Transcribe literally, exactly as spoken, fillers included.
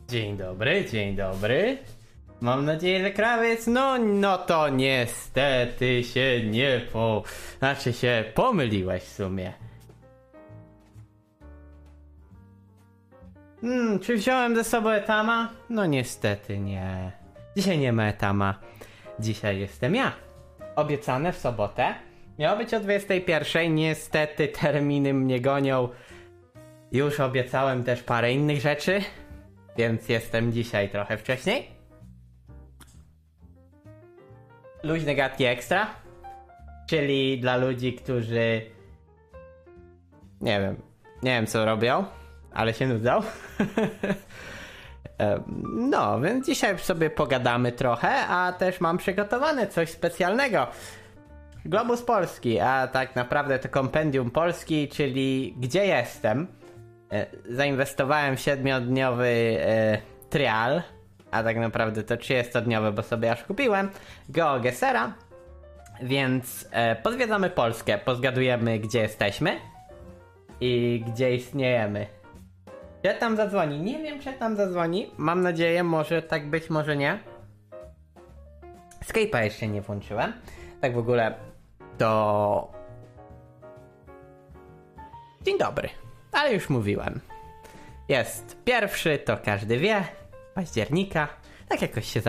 Dzień dobry, dzień dobry. Mam nadzieję, że krawiec, no, no to niestety się nie po... Znaczy się pomyliłeś w sumie. Hmm, czy wziąłem ze sobą Etama? No niestety nie. Dzisiaj nie ma Etama. Dzisiaj jestem ja. Obiecane w sobotę. Miało być o dwudziestej pierwszej. Niestety terminy mnie gonią. Już obiecałem też parę innych rzeczy. Więc jestem dzisiaj trochę wcześniej. Luźne gadki ekstra. Czyli dla ludzi, którzy... Nie wiem. Nie wiem co robią. Ale się nudzą. No, więc dzisiaj sobie pogadamy trochę, a też mam przygotowane coś specjalnego. Globus Polski, a tak naprawdę to kompendium Polski, czyli gdzie jestem. Zainwestowałem w siedmiodniowy e, trial, a tak naprawdę to trzydziestodniowy, bo sobie aż kupiłem, GeoGesera. Więc e, pozwiedzamy Polskę, pozgadujemy gdzie jesteśmy i gdzie istniejemy. Czy tam zadzwoni? Nie wiem, czy tam zadzwoni. Mam nadzieję, może tak być, może nie. Skype'a jeszcze nie włączyłem. Tak w ogóle to... Dzień dobry. Ale już mówiłem. Jest pierwszy, to każdy wie. Października. Tak jakoś się